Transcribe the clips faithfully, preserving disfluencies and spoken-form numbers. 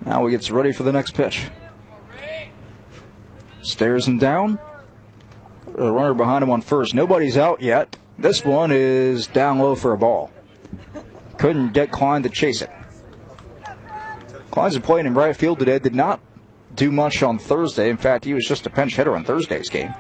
Now he gets ready for the next pitch. Stares him down. The runner behind him on first. Nobody's out yet. This one is down low for a ball. Couldn't get Klein to chase it. Klein's been playing in right field today. Did not do much on Thursday. In fact, he was just a pinch hitter on Thursday's game.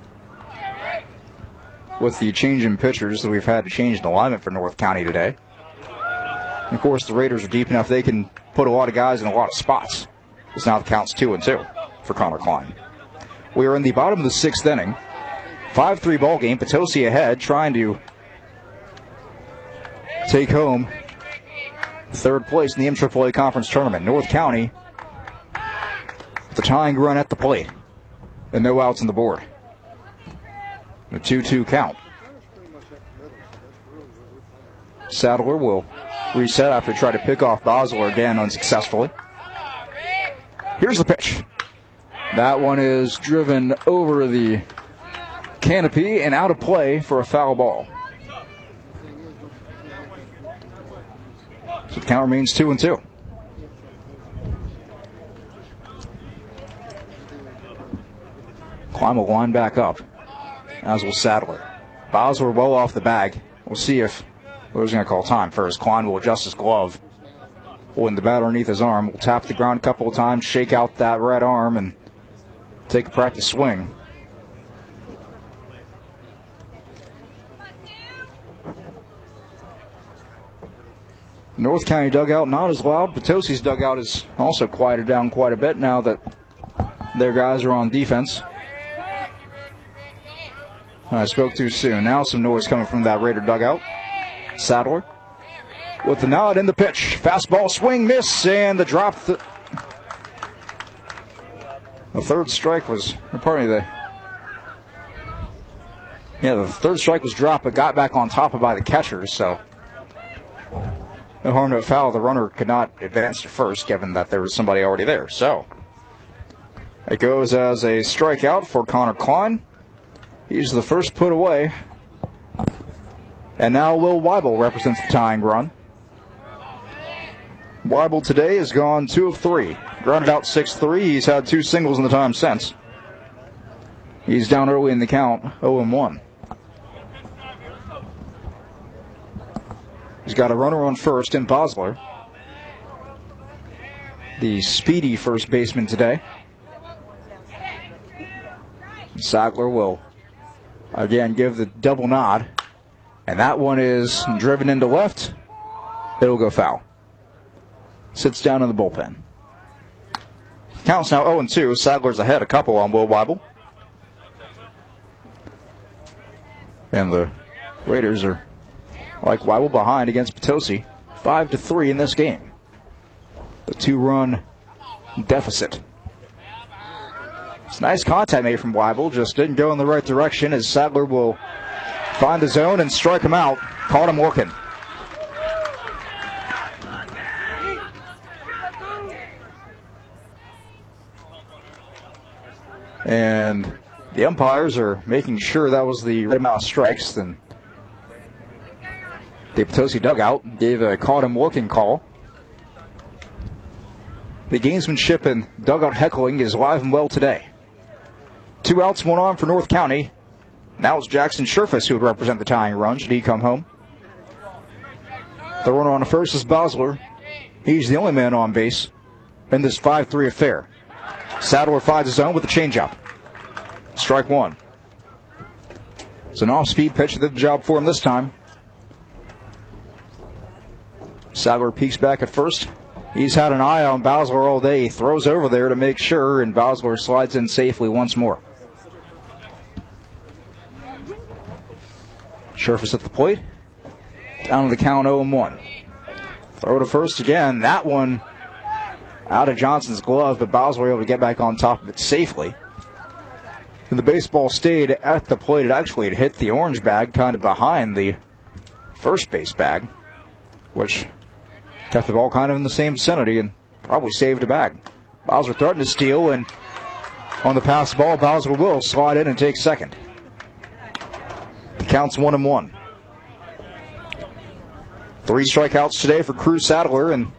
With the change in pitchers that we've had to change the alignment for North County today. And of course, the Raiders are deep enough they can put a lot of guys in a lot of spots. It's now the count's two and two for Connor Klein. We are in the bottom of the sixth inning. five three ball game. Potosi ahead, trying to take home third place in the M triple A Conference Tournament. North County, the tying run at the plate, and no outs on the board. A two two count. Sadler will reset after trying to pick off Bosler again unsuccessfully. Here's the pitch. That one is driven over the canopy and out of play for a foul ball. So the count remains two and two. Klein will line back up, as will Sadler. Bosler well off the bag. We'll see if Who's going to call time first. Klein will adjust his glove. Pulling the bat underneath his arm. Will tap the ground a couple of times, shake out that red arm, and take a practice swing. North County dugout not as loud. Potosi's dugout is also quieted down quite a bit now that their guys are on defense. I spoke too soon. Now some noise coming from that Raider dugout. Sadler with the nod and the pitch. Fastball swing, miss, and the drop. Th- the third strike was, pardon me, the, yeah, the third strike was dropped, but got back on top of by the catchers, so no harm, no foul. The runner could not advance to first, given that there was somebody already there. So it goes as a strikeout for Connor Klein. He's the first put away. And now Will Weibel represents the tying run. Weibel today has gone two of three. Grounded out six three. He's had two singles in the time since. He's down early in the count, oh and one. He's got a runner on first in Bosler, the speedy first baseman today. Sadler will again give the double nod. And that one is driven into left. It'll go foul. Sits down in the bullpen. Count's now oh and two. Sadler's ahead a couple on Will Weibel. And the Raiders are, like Weibel, behind against Potosi. Five to three in this game. The two-run deficit. It's nice contact made from Weibel. Just didn't go in the right direction as Sadler will find the zone and strike him out. Caught him working. And the umpires are making sure that was the right amount of strikes. Then the Potosi dugout gave a caught him working call. The gamesmanship and dugout heckling is alive and well today. Two outs, one on for North County. Now it's Jackson Scherfus who would represent the tying run should he come home. The runner on first is Bosler. He's the only man on base in this five three affair. Sadler finds his own with a changeup. Strike one. It's an off-speed pitch that did the job for him this time. Sadler peeks back at first. He's had an eye on Bosler all day. He throws over there to make sure, and Bosler slides in safely once more. Scherfus at the plate. Down to the count oh and one. Throw to first again. That one out of Johnson's glove, but Bosler able to get back on top of it safely. And the baseball stayed at the plate. It actually had hit the orange bag kind of behind the first base bag, which kept the ball kind of in the same vicinity and probably saved a bag. Bosler threatened to steal, and on the pass ball, Bosler will slide in and take second. The count's one and one. Three strikeouts today for Cruz Sadler, and